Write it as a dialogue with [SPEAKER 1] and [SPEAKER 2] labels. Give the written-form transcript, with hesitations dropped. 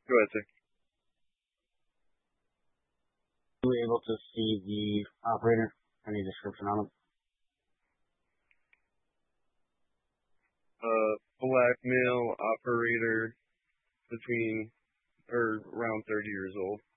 [SPEAKER 1] Go ahead, sir.
[SPEAKER 2] You were able to see the operator? Any description on him?
[SPEAKER 1] Black male operator between or around 30 years old.